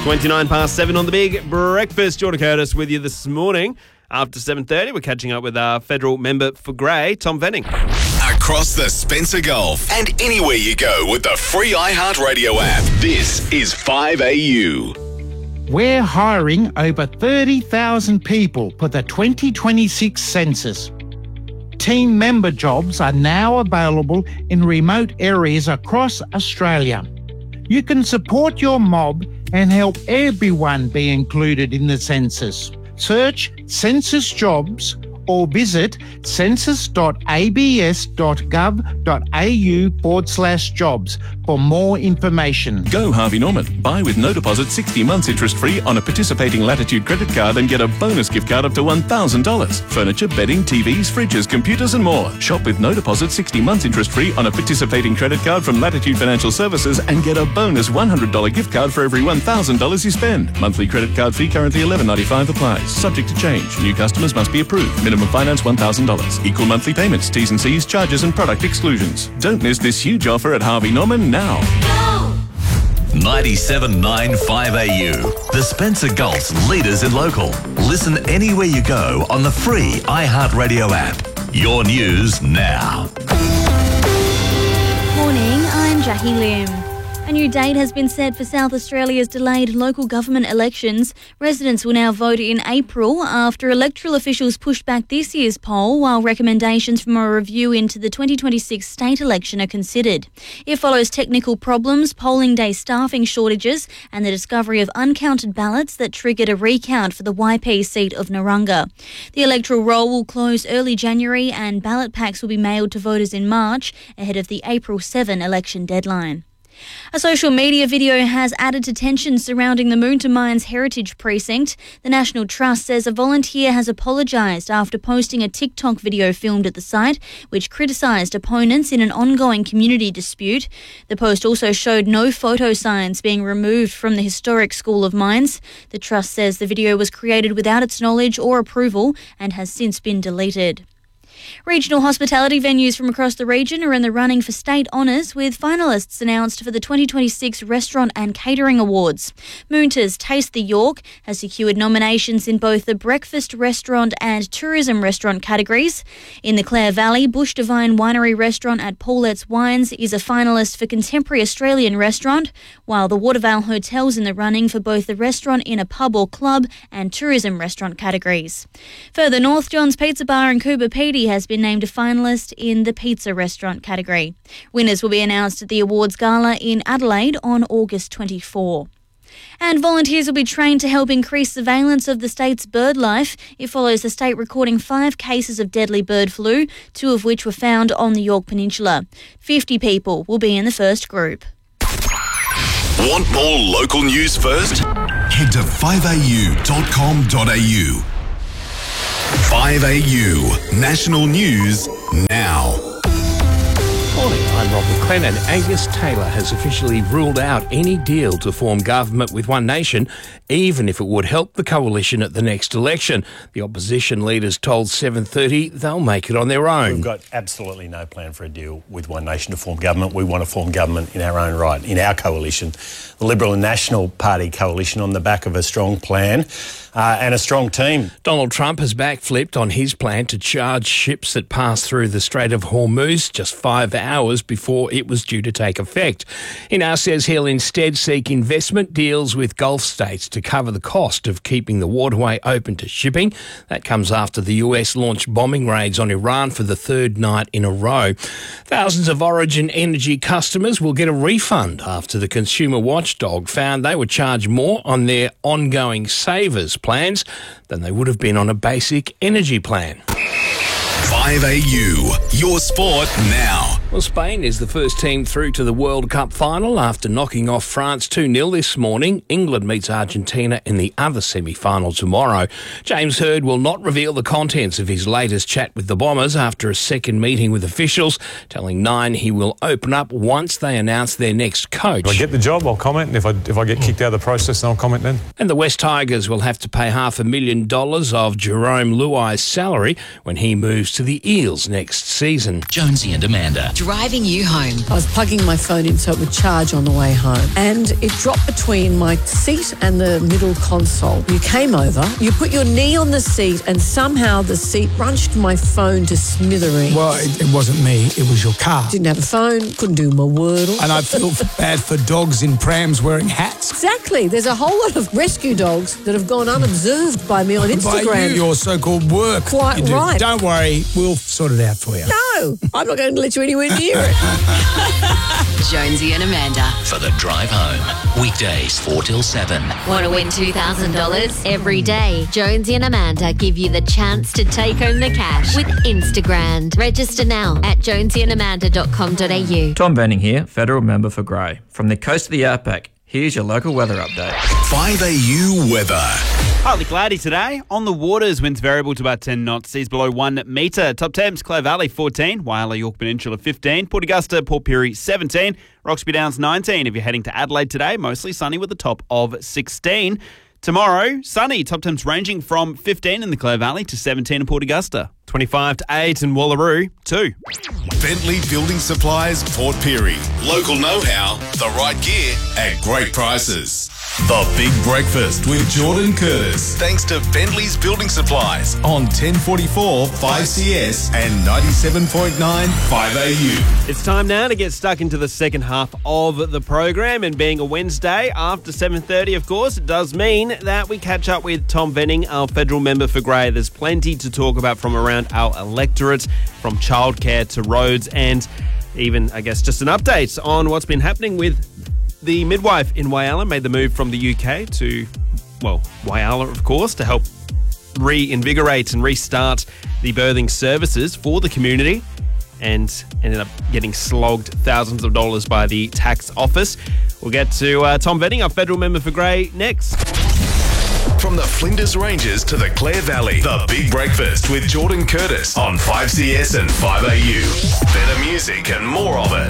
7:29 on the Big Breakfast. Jordan Curtis with you this morning. After 7:30, we're catching up with our federal member for Grey, Tom Venning. Across the Spencer Gulf and anywhere you go with the free iHeartRadio app. This is 5AU. We're hiring over 30,000 people for the 2026 census. Team member jobs are now available in remote areas across Australia. You can support your mob and help everyone be included in the census. Search Census Jobs or visit census.abs.gov.au/jobs for more information. Go Harvey Norman. Buy with no deposit 60 months interest-free on a participating Latitude credit card and get a bonus gift card up to $1,000. Furniture, bedding, TVs, fridges, computers and more. Shop with no deposit 60 months interest-free on a participating credit card from Latitude Financial Services and get a bonus $100 gift card for every $1,000 you spend. Monthly credit card fee currently $11.95 applies. Subject to change. New customers must be approved. Minimum finance $1,000. Equal monthly payments, T's and C's, charges and product exclusions. Don't miss this huge offer at Harvey Norman now. 97.9 5AU. The Spencer Gulf's leaders in local. Listen anywhere you go on the free iHeartRadio app. Your news now. Morning, I'm Jackie Lim. A new date has been set for South Australia's delayed local government elections. Residents will now vote in April after electoral officials pushed back this year's poll while recommendations from a review into the 2026 state election are considered. It follows technical problems, polling day staffing shortages and the discovery of uncounted ballots that triggered a recount for the YP seat of Narunga. The electoral roll will close early January and ballot packs will be mailed to voters in March ahead of the April 7 election deadline. A social media video has added to tensions surrounding the Moonta Mines Heritage Precinct. The National Trust says a volunteer has apologised after posting a TikTok video filmed at the site, which criticised opponents in an ongoing community dispute. The post also showed no photo signs being removed from the historic School of Mines. The Trust says the video was created without its knowledge or approval and has since been deleted. Regional hospitality venues from across the region are in the running for state honours, with finalists announced for the 2026 Restaurant and Catering Awards. Moonta's Taste the York has secured nominations in both the breakfast restaurant and tourism restaurant categories. In the Clare Valley, Bush Divine Winery Restaurant at Paulette's Wines is a finalist for Contemporary Australian Restaurant, while the Watervale Hotel's in the running for both the restaurant in a pub or club and tourism restaurant categories. Further north, John's Pizza Bar in Coober Pedy has been named a finalist in the pizza restaurant category. Winners will be announced at the awards gala in Adelaide on August 24. And volunteers will be trained to help increase surveillance of the state's bird life. It follows the state recording 5 cases of deadly bird flu, 2 of which were found on the Yorke Peninsula. 50 people will be in the first group. Want more local news first? Head to 5au.com.au. 5AU National News now. Morning, I'm Rob McLennan. And Angus Taylor has officially ruled out any deal to form government with One Nation, even if it would help the coalition at the next election. The opposition leaders told 7:30 they'll make it on their own. We've got absolutely no plan for a deal with One Nation to form government. We want to form government in our own right, in our coalition, the Liberal and National Party coalition, on the back of a strong plan and a strong team. Donald Trump has backflipped on his plan to charge ships that pass through the Strait of Hormuz just 5 hours before it was due to take effect. He now says he'll instead seek investment deals with Gulf states to cover the cost of keeping the waterway open to shipping. That comes after the US launched bombing raids on Iran for the 3rd night in a row. Thousands of Origin Energy customers will get a refund after the consumer watchdog found they were charged more on their ongoing savers plans than they would have been on a basic energy plan. 5AU, your sport now. Well, Spain is the first team through to the World Cup final after knocking off France 2-0 this morning. England meets Argentina in the other semi-final tomorrow. James Hird will not reveal the contents of his latest chat with the Bombers after a second meeting with officials, telling Nine he will open up once they announce their next coach. If I get the job, I'll comment, and if I get kicked out of the process, then I'll comment then. And the West Tigers will have to pay $500,000 of Jerome Luai's salary when he moves to the Eels next season. Jonesy and Amanda. driving you home. I was plugging my phone in so it would charge on the way home, and it dropped between my seat and the middle console. You came over, you put your knee on the seat, and somehow the seat crunched my phone to smithereens. Well, it wasn't me, it was your car. Didn't have a phone, couldn't do my Wordle. And I feel bad for dogs in prams wearing hats. Exactly. There's a whole lot of rescue dogs that have gone unobserved by me on Instagram. By you, your so-called work. Quite right. Don't worry, we'll sort it out for you. No, I'm not going to let you anywhere near it. Jonesy and Amanda. For the drive home. Weekdays 4 till 7. Want to win $2,000 every day? Jonesy and Amanda give you the chance to take home the cash with Instagram. Register now at jonesyandamanda.com.au. Tom Benning here, Federal Member for Grey. From the coast of the outback, here's your local weather update. 5AU weather. Partly cloudy today. On the waters, winds variable to about 10 knots. Seas below 1 metre. Top temps, Clare Valley 14. Whyalla, York Peninsula 15. Port Augusta, Port Pirie 17. Roxby Downs 19. If you're heading to Adelaide today, mostly sunny with a top of 16. Tomorrow, sunny. Top temps ranging from 15 in the Clare Valley to 17 in Port Augusta. 25 to 8 in Wallaroo, 2. Bentley Building Supplies, Port Pirie. Local know-how, the right gear at great prices. The Big Breakfast with Jordan Curtis. Thanks to Bentley's Building Supplies on 1044 5CS and 97.9 5AU. It's time now to get stuck into the second half of the program, and being a Wednesday after 7:30, of course, it does mean that we catch up with Tom Benning, our federal member for Grey. There's plenty to talk about from around our electorate, from childcare to roads, and even, I guess, just an update on what's been happening with the midwife in Whyalla. Made the move from the UK to, well, Whyalla, of course, to help reinvigorate and restart the birthing services for the community, and ended up getting slogged thousands of dollars by the tax office. We'll get to Tom Benning, our federal member for Grey, next. From the Flinders Ranges to the Clare Valley, The Big Breakfast with Jordan Curtis on 5CS and 5AU. Better music and more of it.